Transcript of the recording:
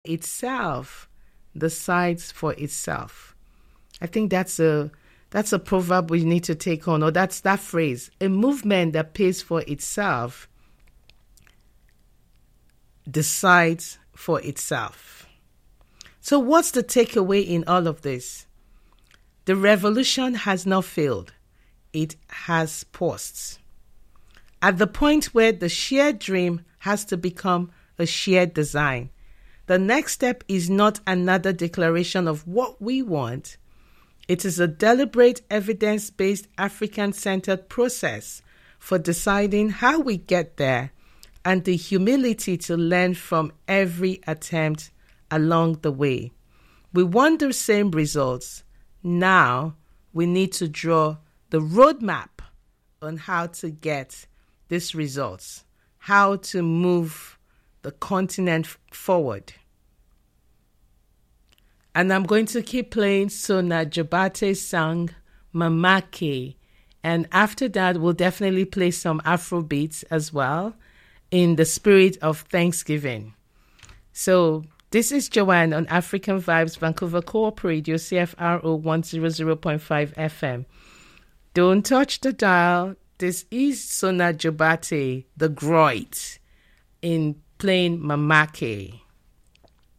itself decides for itself. I think that's a proverb we need to take on, or that's that phrase. A movement that pays for itself decides for itself. So what's the takeaway in all of this? The revolution has not failed. It has paused. At the point where the shared dream has to become a shared design, the next step is not another declaration of what we want. It is a deliberate, evidence-based, African-centered process for deciding how we get there, and the humility to learn from every attempt along the way. We want the same results. Now we need to draw the roadmap on how to get these results, how to move the continent forward. And I'm going to keep playing Sona Jobate's song, Mamake. And after that, we'll definitely play some Afro beats as well, in the spirit of Thanksgiving. So this is Joanne on African Vibes, Vancouver Co-op Radio, CFRO 100.5 FM. Don't touch the dial. This is Sona Jobate, the Groit, in playing Mamake.